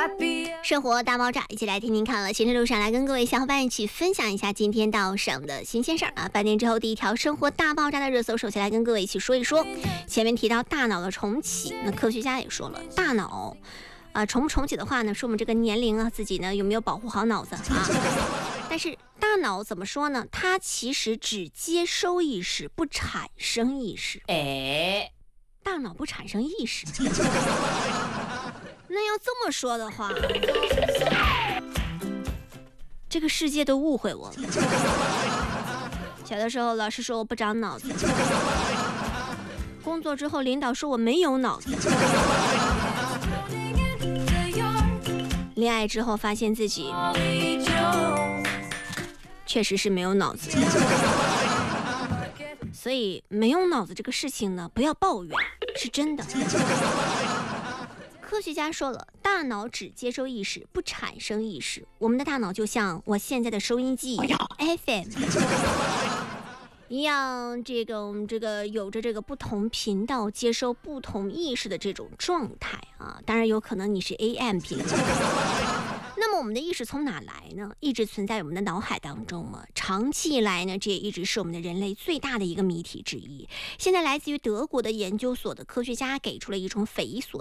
生活大爆炸，一起来听听看了。行车路上来跟各位小伙伴一起分享一下今天到上的新鲜事儿啊！半点之后第一条生活大爆炸的热搜，首先来跟各位一起说一说。前面提到大脑的重启，那科学家也说了，大脑重不重启的话呢，说我们这个年龄啊，自己呢有没有保护好脑子啊？但是大脑怎么说呢？它其实只接收意识，不产生意识。大脑不产生意识。那要这么说的话，这个世界都误会我了。小的时候老师说我不长脑子，工作之后领导说我没有脑子，恋爱之后发现自己确实是没有脑子。所以没有脑子这个事情呢，不要抱怨，是真的。科学家说了，大脑只接收意识，不产生意识。我们的大脑就像我现在的收音机FM 一样，我们有着这个不同频道接收不同意识的这种状态啊。当然有可能你是 AM 频道。那么我们的意识从哪来呢？一直存在我们的脑海当中吗？长期以来呢，这也一直是我们的人类最大的一个谜题之一。现在来自于德国的研究所的科学家给出了一种匪夷所